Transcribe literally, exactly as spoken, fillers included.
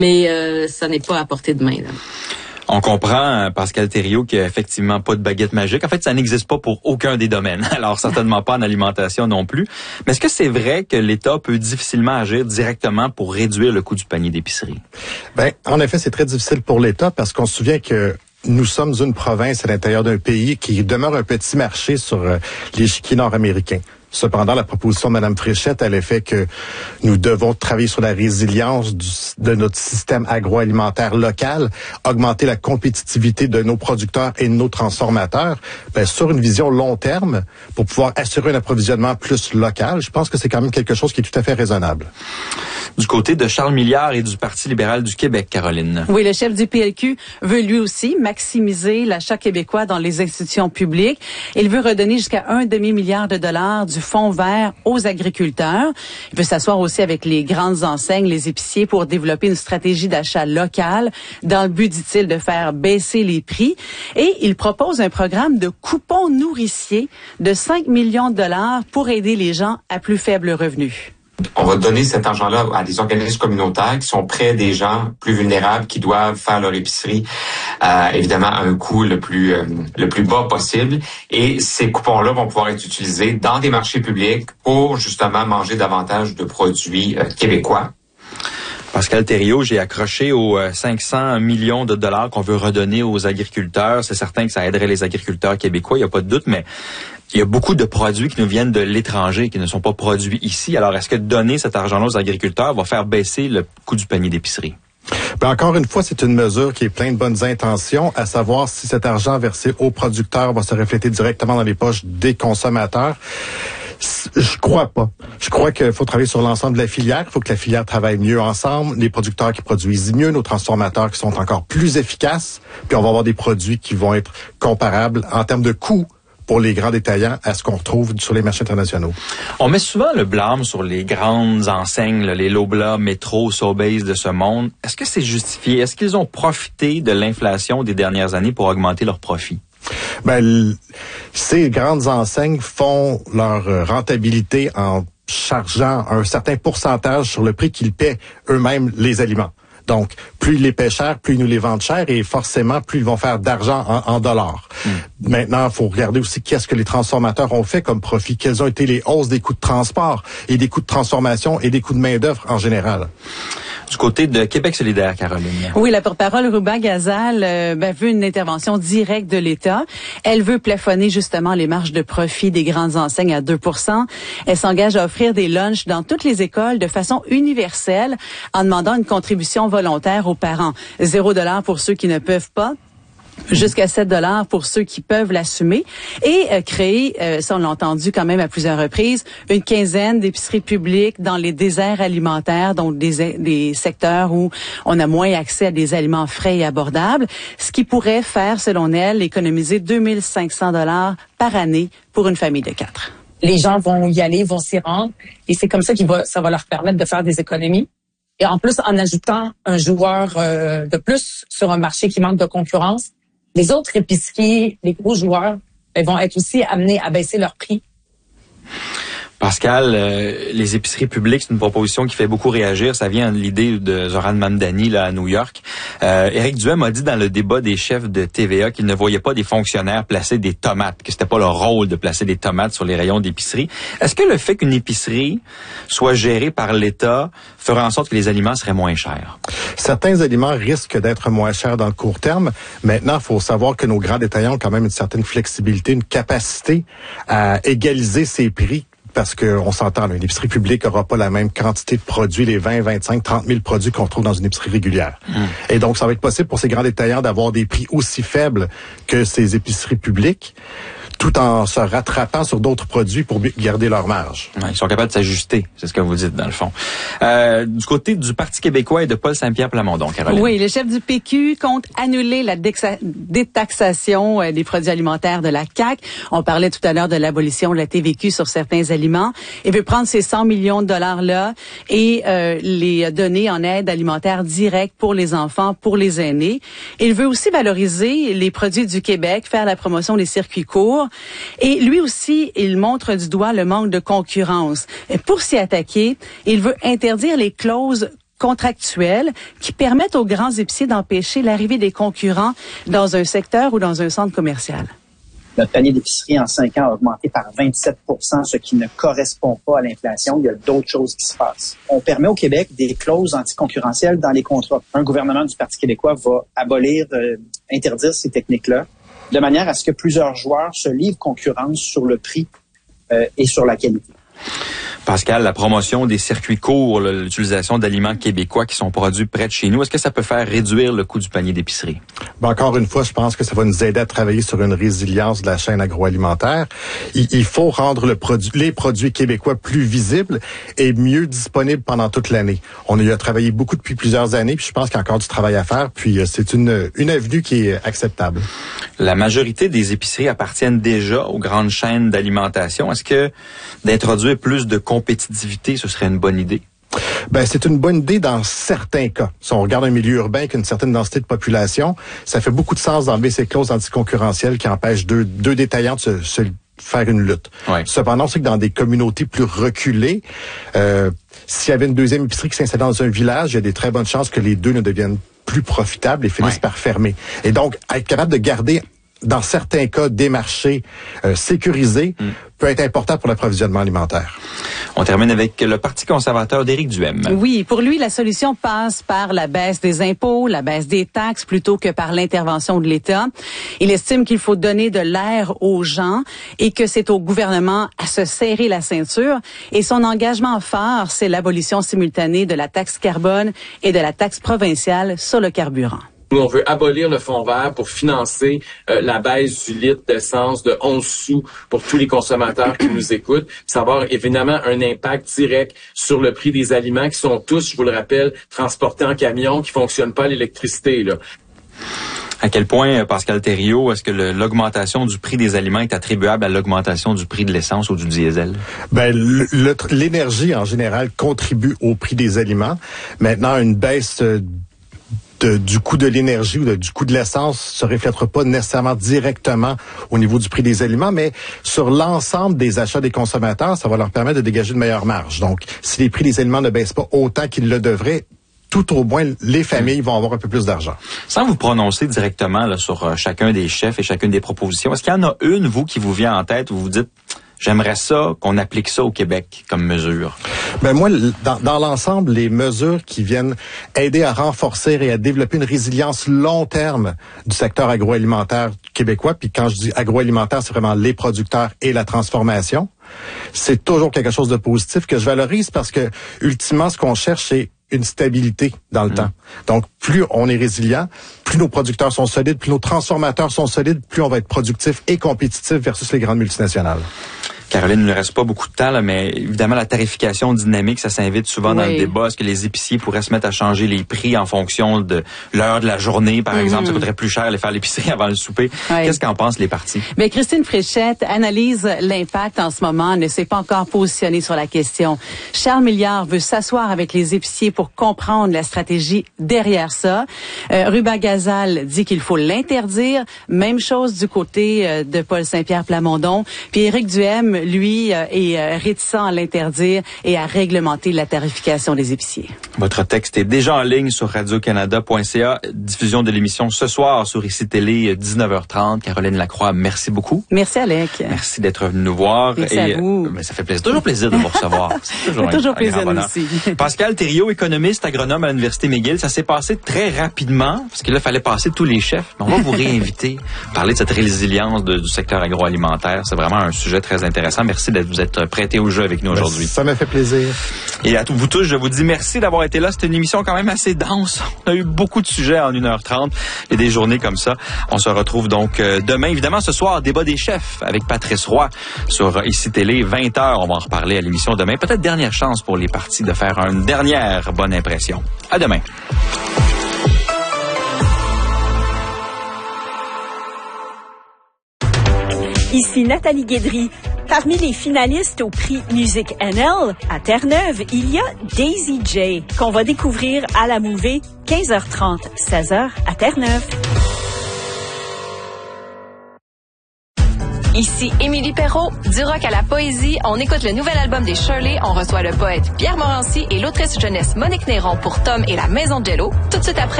Mais euh, ça n'est pas à portée de main, là. On comprend, Pascal Thériault, qu'il n'y a effectivement pas de baguette magique. En fait, ça n'existe pas pour aucun des domaines. Alors, certainement pas en alimentation non plus. Mais est-ce que c'est vrai que l'État peut difficilement agir directement pour réduire le coût du panier d'épicerie? Ben, en effet, c'est très difficile pour l'État parce qu'on se souvient que nous sommes une province à l'intérieur d'un pays qui demeure un petit marché sur euh, l'échiquier nord-américain. Cependant, la proposition de Mme Fréchette, elle est fait que nous devons travailler sur la résilience du, de notre système agroalimentaire local, augmenter la compétitivité de nos producteurs et de nos transformateurs, ben, sur une vision long terme, pour pouvoir assurer un approvisionnement plus local. Je pense que c'est quand même quelque chose qui est tout à fait raisonnable. Du côté de Charles Milliard et du Parti libéral du Québec, Caroline. Oui, le chef du P L Q veut lui aussi maximiser l'achat québécois dans les institutions publiques. Il veut redonner jusqu'à un demi-milliard de dollars du fonds vert aux agriculteurs. Il veut s'asseoir aussi avec les grandes enseignes, les épiciers, pour développer une stratégie d'achat locale dans le but, dit-il, de faire baisser les prix. Et il propose un programme de coupons nourriciers de cinq millions de dollars pour aider les gens à plus faible revenu. On va donner cet argent-là à des organismes communautaires qui sont près des gens plus vulnérables, qui doivent faire leur épicerie, euh, évidemment, à un coût le plus euh, le plus bas possible. Et ces coupons-là vont pouvoir être utilisés dans des marchés publics pour, justement, manger davantage de produits euh, québécois. Pascal Thériault, j'ai accroché aux cinq cents millions de dollars qu'on veut redonner aux agriculteurs. C'est certain que ça aiderait les agriculteurs québécois, il n'y a pas de doute, mais il y a beaucoup de produits qui nous viennent de l'étranger, qui ne sont pas produits ici. Alors, est-ce que donner cet argent-là aux agriculteurs va faire baisser le coût du panier d'épicerie? Ben encore une fois, c'est une mesure qui est pleine de bonnes intentions, à savoir si cet argent versé aux producteurs va se refléter directement dans les poches des consommateurs. Je crois pas. Je crois qu'il faut travailler sur l'ensemble de la filière. Il faut que la filière travaille mieux ensemble. Les producteurs qui produisent mieux, nos transformateurs qui sont encore plus efficaces. Puis on va avoir des produits qui vont être comparables en termes de coûts pour les grands détaillants à ce qu'on retrouve sur les marchés internationaux. On met souvent le blâme sur les grandes enseignes, là, les Loblaw, Metro, Sobeys de ce monde. Est-ce que c'est justifié? Est-ce qu'ils ont profité de l'inflation des dernières années pour augmenter leurs profits? Ben, ces grandes enseignes font leur rentabilité en chargeant un certain pourcentage sur le prix qu'ils paient eux-mêmes les aliments. Donc, plus ils les paient cher, plus ils nous les vendent cher et forcément, plus ils vont faire d'argent en, en dollars. Mm. Maintenant, il faut regarder aussi qu'est-ce que les transformateurs ont fait comme profit, quelles ont été les hausses des coûts de transport et des coûts de transformation et des coûts de main-d'œuvre en général. Du côté de Québec solidaire, Caroline. Oui, la porte-parole Ruba Gazal euh, ben, veut une intervention directe de l'État. Elle veut plafonner justement les marges de profit des grandes enseignes à deux pour cent. Elle s'engage à offrir des lunchs dans toutes les écoles de façon universelle en demandant une contribution volontaire aux parents. Zéro dollar pour ceux qui ne peuvent pas, jusqu'à sept dollars pour ceux qui peuvent l'assumer, et euh, créer, euh, ça on l'a entendu quand même à plusieurs reprises, une quinzaine d'épiceries publiques dans les déserts alimentaires, donc des, des secteurs où on a moins accès à des aliments frais et abordables, ce qui pourrait faire, selon elle, économiser deux mille cinq cents dollars par année pour une famille de quatre. Les gens vont y aller, vont s'y rendre, et c'est comme ça qu'il va, ça va leur permettre de faire des économies. Et en plus, en ajoutant un joueur euh, de plus sur un marché qui manque de concurrence, les autres épiceries, les gros joueurs, ils vont être aussi amenés à baisser leurs prix. Pascal, euh, les épiceries publiques, c'est une proposition qui fait beaucoup réagir. Ça vient de l'idée de Zoran Mamdani là à New York. Euh, Éric Duhem a dit dans le débat des chefs de T V A qu'il ne voyait pas des fonctionnaires placer des tomates, que c'était pas leur rôle de placer des tomates sur les rayons d'épicerie. Est-ce que le fait qu'une épicerie soit gérée par l'État ferait en sorte que les aliments seraient moins chers? Certains aliments risquent d'être moins chers dans le court terme. Maintenant, il faut savoir que nos grands détaillants ont quand même une certaine flexibilité, une capacité à égaliser ces prix. Parce qu'on s'entend, là, une épicerie publique n'aura pas la même quantité de produits, les vingt, vingt-cinq, trente mille produits qu'on trouve dans une épicerie régulière. Mmh. Et donc, ça va être possible pour ces grands détaillants d'avoir des prix aussi faibles que ces épiceries publiques, tout en se rattrapant sur d'autres produits pour garder leur marge. Ouais, ils sont capables de s'ajuster, c'est ce que vous dites dans le fond. Euh, du côté du Parti québécois et de Paul Saint-Pierre Plamondon, Caroline. Oui, le chef du P Q compte annuler la déxa- détaxation des produits alimentaires de la C A Q. On parlait tout à l'heure de l'abolition de la T V Q sur certains aliments. Il veut prendre ces cent millions de dollars-là et euh, les donner en aide alimentaire directe pour les enfants, pour les aînés. Il veut aussi valoriser les produits du Québec, faire la promotion des circuits courts. Et lui aussi, il montre du doigt le manque de concurrence. Et pour s'y attaquer, il veut interdire les clauses contractuelles qui permettent aux grands épiciers d'empêcher l'arrivée des concurrents dans un secteur ou dans un centre commercial. Notre panier d'épicerie en cinq ans a augmenté par vingt-sept pour cent, ce qui ne correspond pas à l'inflation. Il y a d'autres choses qui se passent. On permet au Québec des clauses anticoncurrentielles dans les contrats. Un gouvernement du Parti québécois va abolir, euh, interdire ces techniques-là, de manière à ce que plusieurs joueurs se livrent concurrence sur le prix euh, et sur la qualité. Pascal, la promotion des circuits courts, l'utilisation d'aliments québécois qui sont produits près de chez nous, est-ce que ça peut faire réduire le coût du panier d'épicerie? Ben encore une fois, je pense que ça va nous aider à travailler sur une résilience de la chaîne agroalimentaire. Il, il faut rendre le produit, les produits québécois plus visibles et mieux disponibles pendant toute l'année. On y a travaillé beaucoup depuis plusieurs années, puis je pense qu'il y a encore du travail à faire, puis c'est une, une avenue qui est acceptable. La majorité des épiceries appartiennent déjà aux grandes chaînes d'alimentation. Est-ce que d'introduire plus de compétitivité, ce serait une bonne idée? Ben, c'est une bonne idée dans certains cas. Si on regarde un milieu urbain avec une certaine densité de population, ça fait beaucoup de sens d'enlever ces clauses anticoncurrentielles qui empêchent deux, deux détaillants de se, se faire une lutte. Ouais. Cependant, c'est que dans des communautés plus reculées, euh, s'il y avait une deuxième épicerie qui s'installe dans un village, il y a des très bonnes chances que les deux ne deviennent plus profitables et finissent ouais. par fermer. Et donc, être capable de garder dans certains cas, des marchés euh, sécurisés mm. peut être important pour l'approvisionnement alimentaire. On termine avec le Parti conservateur d'Éric Duhaime. Oui, pour lui, la solution passe par la baisse des impôts, la baisse des taxes, plutôt que par l'intervention de l'État. Il estime qu'il faut donner de l'air aux gens et que c'est au gouvernement à se serrer la ceinture. Et son engagement phare, c'est l'abolition simultanée de la taxe carbone et de la taxe provinciale sur le carburant. Nous, on veut abolir le fonds vert pour financer euh, la baisse du litre d'essence de onze sous pour tous les consommateurs qui nous écoutent. Ça va avoir évidemment un impact direct sur le prix des aliments qui sont tous, je vous le rappelle, transportés en camion, qui fonctionnent pas à l'électricité, là. À quel point, Pascal Thériault, est-ce que le, l'augmentation du prix des aliments est attribuable à l'augmentation du prix de l'essence ou du diesel? Ben, le, le, l'énergie, en général, contribue au prix des aliments. Maintenant, une baisse De, du coût de l'énergie ou de, du coût de l'essence se reflètera pas nécessairement directement au niveau du prix des aliments, mais sur l'ensemble des achats des consommateurs, ça va leur permettre de dégager une meilleure marge. Donc, si les prix des aliments ne baissent pas autant qu'ils le devraient, tout au moins, les familles vont avoir un peu plus d'argent. Sans vous prononcer directement là, sur euh, chacun des chefs et chacune des propositions, est-ce qu'il y en a une, vous, qui vous vient en tête où vous dites... J'aimerais ça qu'on applique ça au Québec comme mesure. Ben moi, dans, dans l'ensemble, les mesures qui viennent aider à renforcer et à développer une résilience long terme du secteur agroalimentaire québécois, puis quand je dis agroalimentaire, c'est vraiment les producteurs et la transformation, c'est toujours quelque chose de positif que je valorise parce que, ultimement, ce qu'on cherche, c'est une stabilité dans le mmh. temps. Donc, plus on est résilient, plus nos producteurs sont solides, plus nos transformateurs sont solides, plus on va être productif et compétitif versus les grandes multinationales. Caroline, il ne reste pas beaucoup de temps, là, mais évidemment, la tarification dynamique, ça s'invite souvent oui. dans le débat. Est-ce que les épiciers pourraient se mettre à changer les prix en fonction de l'heure de la journée, par mm-hmm. exemple? Ça coûterait plus cher aller faire l'épicerie avant le souper. Oui. Qu'est-ce qu'en pensent les partis? Bien, Christine Fréchette analyse l'impact en ce moment, ne s'est pas encore positionnée sur la question. Charles Milliard veut s'asseoir avec les épiciers pour comprendre la stratégie derrière ça. Euh, Ruba Gazal dit qu'il faut l'interdire. Même chose du côté euh, de Paul Saint-Pierre Plamondon. Puis Éric Duhaime, lui, euh, est euh, réticent à l'interdire et à réglementer la tarification des épiciers. Votre texte est déjà en ligne sur radio canada point c a. Diffusion de l'émission ce soir sur I C Télé, dix-neuf heures trente. Caroline Lacroix, merci beaucoup. Merci, Alec. Merci d'être venu nous voir. Merci et, à vous. Euh, ça fait plaisir, toujours plaisir de vous recevoir. C'est toujours, un, toujours un plaisir aussi. Pascal Thériault, économiste, agronome à l'Université McGill. Ça s'est passé très rapidement, parce que là, il fallait passer tous les chefs. Mais on va vous réinviter, parler de cette résilience de, du secteur agroalimentaire. C'est vraiment un sujet très intéressant. Merci de vous être prêté au jeu avec nous ben, aujourd'hui. Ça m'a fait plaisir. Et à tous vous tous, je vous dis merci d'avoir été là. C'était une émission quand même assez dense. On a eu beaucoup de sujets en une heure trente et des journées comme ça. On se retrouve donc euh, demain. Évidemment, ce soir, débat des chefs avec Patrice Roy sur I C Télé, vingt heures. On va en reparler à l'émission demain. Peut-être dernière chance pour les partis de faire une dernière bonne impression. À demain. Ici Nathalie Guédry. Parmi les finalistes au prix Musique N L, à Terre-Neuve, il y a Daisy J, qu'on va découvrir à la Mouvée, quinze heures trente, seize heures à Terre-Neuve. Ici Émilie Perrault, du rock à la poésie, on écoute le nouvel album des Shirley, on reçoit le poète Pierre Morancy et l'autrice jeunesse Monique Néron pour Tom et la Maison Jello. Tout de suite après,